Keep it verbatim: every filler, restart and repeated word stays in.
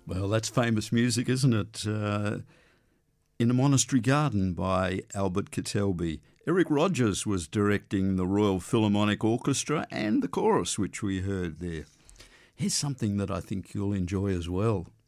Well, that's famous music, isn't it? Uh, In a Monastery Garden by Albert Kettelby. Eric Rogers was directing the Royal Philharmonic Orchestra and the chorus, which we heard there. Here's something that I think you'll enjoy as well.